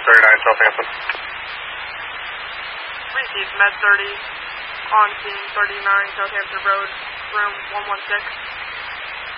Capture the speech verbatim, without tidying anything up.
thirty-nine, Southampton. Received, Med thirty, on scene thirty-nine, Southampton Road, room one one six.